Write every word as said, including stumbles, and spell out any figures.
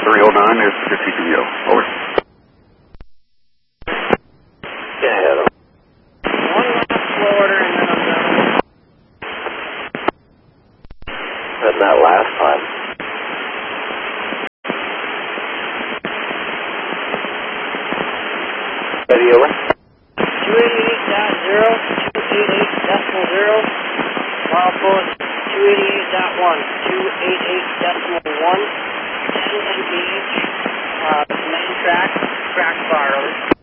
three oh nine is your T P O. Over. Yeah, Adam. One last slow order and then I'm done. Than that last time. Ready, over? two eighty-eight dot zero, two eighty-eight decimal zero, milepost two eighty-eight dot one, two eighty-eight decimal one, ten engage, uh, main track, track bar, over.